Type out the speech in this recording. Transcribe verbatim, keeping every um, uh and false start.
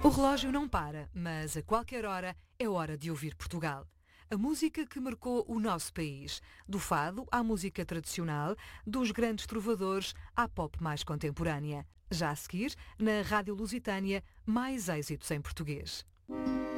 O relógio não para, mas a qualquer hora é hora de ouvir Portugal. A música que marcou o nosso país, do fado à música tradicional, dos grandes trovadores à pop mais contemporânea. Já a seguir, na Rádio Lusitânia, mais êxitos em português.